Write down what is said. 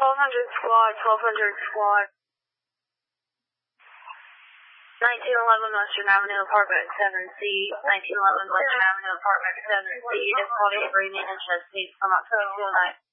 squad, 1200 squad. 1911 Western Avenue, apartment 7C, 1911 Western Avenue, apartment 7C, difficulty agreement and chest, please come up to 209.